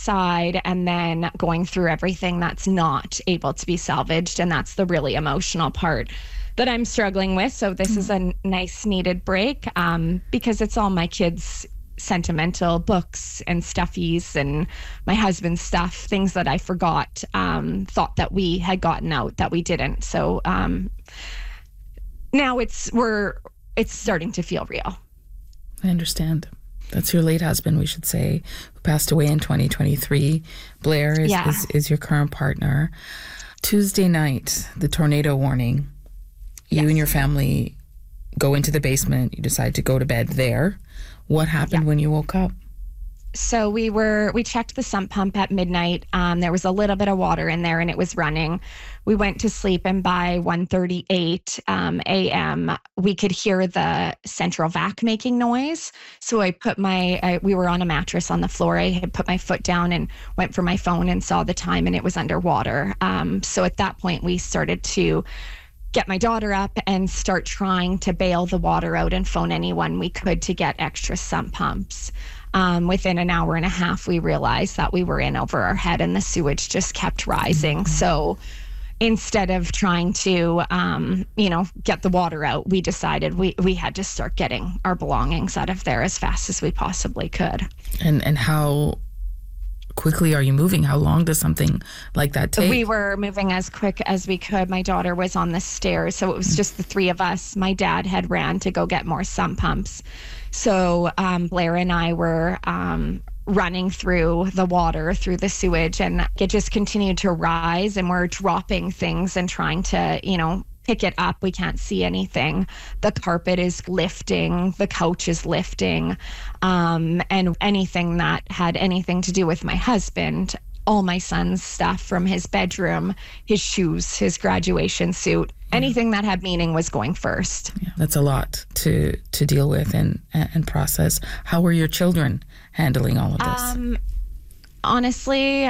outside and then going through everything that's not able to be salvaged. And that's the really emotional part that I'm struggling with. So this is a nice needed break, because it's all my kids' sentimental books and stuffies and my husband's stuff, things that I forgot, thought that we had gotten out that we didn't. So now it's starting to feel real. I understand. That's your late husband, we should say, who passed away in 2023. Blair is your current partner. Tuesday night, the tornado warning. You and your family go into the basement. You decide to go to bed there. What happened when you woke up? So we checked the sump pump at midnight. There was a little bit of water in there and it was running. We went to sleep, and by 1:38 a.m., we could hear the central vac making noise. So I put we were on a mattress on the floor. I had put my foot down and went for my phone and saw the time, and it was underwater. So at that point, we started to get my daughter up and start trying to bail the water out and phone anyone we could to get extra sump pumps. Within an hour and a half, we realized that we were in over our head and the sewage just kept rising. Mm-hmm. So instead of trying to, get the water out, we decided we had to start getting our belongings out of there as fast as we possibly could. And how quickly are you moving? How long does something like that take? We were moving as quick as we could. My daughter was on the stairs, so it was just the three of us. My dad had ran to go get more sump pumps. So Blair and I were running through the water, through the sewage, and it just continued to rise, and we're dropping things and trying to, pick it up. We can't see anything. The carpet is lifting, the couch is lifting, and anything that had anything to do with my husband, all my son's stuff from his bedroom, his shoes, his graduation suit, anything that had meaning was going first. Yeah, that's a lot to deal with and process. How were your children handling all of this? Honestly,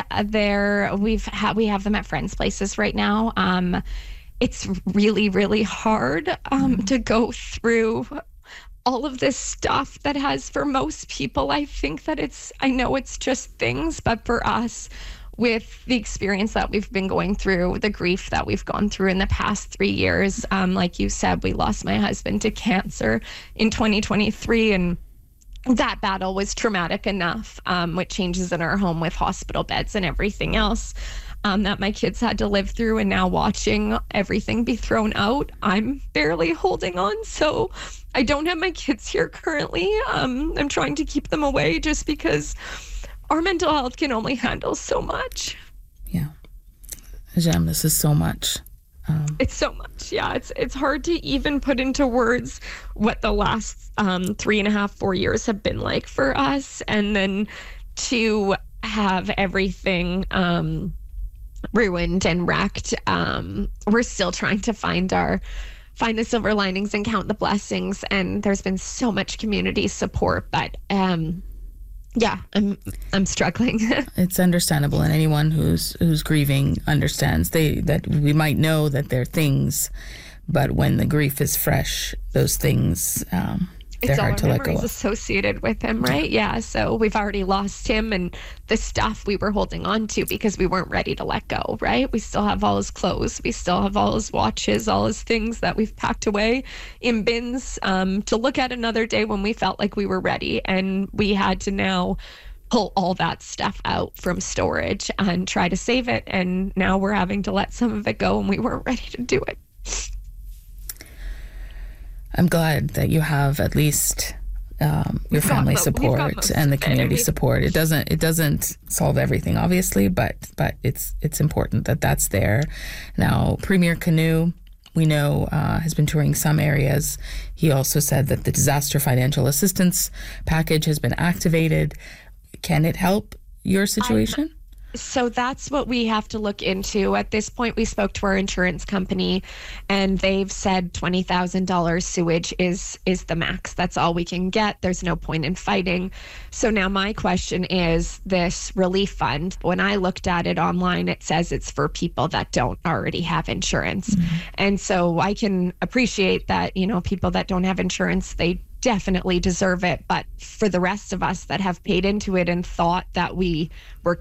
we have them at friends' places right now. It's really, really hard to go through all of this stuff that has, for most people, I know it's just things, but for us, with the experience that we've been going through, the grief that we've gone through in the past 3 years, like you said, we lost my husband to cancer in 2023, and that battle was traumatic enough, with changes in our home with hospital beds and everything else. That my kids had to live through, and now watching everything be thrown out, I'm barely holding on. So I don't have my kids here currently. I'm trying to keep them away just because our mental health can only handle so much. Yeah. Jem, this is so much. It's so much. Yeah. It's hard to even put into words what the last 3.5, 4 years have been like for us. And then to have everything ruined and wrecked. We're still trying to find the silver linings and count the blessings. And there's been so much community support, but I'm struggling. It's understandable, and anyone who's grieving understands. That we might know that there are things, but when the grief is fresh, those things they're hard to let go of. It's all our memories associated with him, right? Yeah. So we've already lost him, and the stuff we were holding on to because we weren't ready to let go, right? We still have all his clothes. We still have all his watches, all his things that we've packed away in bins to look at another day when we felt like we were ready. And we had to now pull all that stuff out from storage and try to save it. And now we're having to let some of it go, and we weren't ready to do it. I'm glad that you have at least your family support and the community support. It doesn't solve everything, obviously, but it's important that that's there. Now, Premier Canoe, we know, has been touring some areas. He also said that the disaster financial assistance package has been activated. Can it help your situation? So that's what we have to look into. At this point, we spoke to our insurance company, and they've said $20,000 sewage is the max. That's all we can get. There's no point in fighting. So now my question is this relief fund. When I looked at it online, it says it's for people that don't already have insurance. Mm-hmm. And so I can appreciate that, people that don't have insurance, they definitely deserve it. But for the rest of us that have paid into it and thought that we were